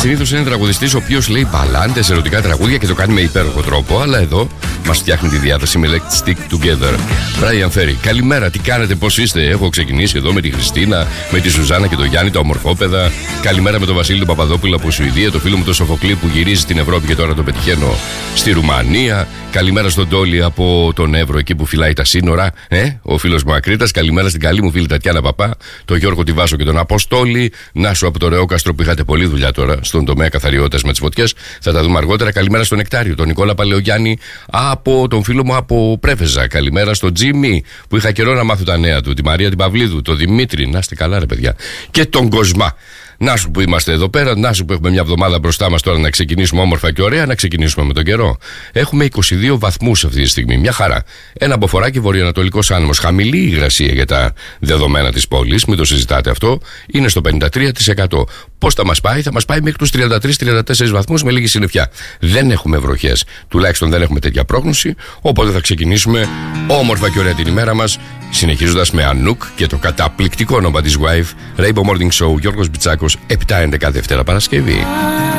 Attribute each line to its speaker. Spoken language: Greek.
Speaker 1: Συνήθως είναι τραγουδιστής ο οποίος λέει μπαλάντες, ερωτικά τραγούδια και το κάνει με υπέροχο τρόπο. Αλλά εδώ μας φτιάχνει τη διάθεση με Let's Stick Together. Brian Ferry, καλημέρα, τι κάνετε, πώς είστε? Έχω ξεκινήσει εδώ με τη Χριστίνα, με τη Σουζάνα και τον Γιάννη, τα ομορφόπεδα. Καλημέρα με τον Βασίλη τον Παπαδόπουλο από Σουηδία, το φίλο μου τον Σοφοκλή που γυρίζει στην Ευρώπη και τώρα το πετυχαίνω στη Ρουμανία. Καλημέρα στον Τόλι από τον Εύρο, εκεί που φυλάει τα σύνορα. Ο φίλος μου Ακρίτας. Καλημέρα στην καλή μου φίλη Τατιάνα Παπά, τον Γιώργο Τιβάσο και τον Αποστόλη. Νάσου από το Ρεόκαστρο που είχατε πολλή δουλειά τώρα στον τομέα καθαριότητας με τις φωτιές. Θα τα δούμε αργότερα. Καλημέρα στον Νεκτάριο, τον Νικόλα Παλαιογιάννη από τον φίλο μου από Πρέφεζα. Καλημέρα στον Τζίμι που είχα καιρό να μάθω τα νέα του. Τη Μαρία την Παυλίδου, τον Δημήτρη. Να είστε καλά, ρε παιδιά. Και τον Κοσμά. Να σου που είμαστε εδώ πέρα, να σου που έχουμε μια εβδομάδα μπροστά μας τώρα να ξεκινήσουμε όμορφα και ωραία, να ξεκινήσουμε με τον καιρό. Έχουμε 22 βαθμούς αυτή τη στιγμή, μια χαρά. Ένα μποφοράκι βορειοανατολικός άνεμος, χαμηλή υγρασία για τα δεδομένα της πόλης, μην το συζητάτε αυτό, είναι στο 53%. Πώς θα μας πάει? Θα μας πάει μέχρι τους 33-34 βαθμούς με λίγη συννεφιά. Δεν έχουμε βροχές, τουλάχιστον δεν έχουμε τέτοια πρόγνωση, οπότε θα ξεκινήσουμε όμορφα και ωραία την ημέρα μας, συνεχίζοντας με Ανούκ και το καταπληκτικό όνομα της Wife, Rainbow Morning Show, Γιώργος Μπιτσάκος, 7-11 Δευτέρα Παρασκευή.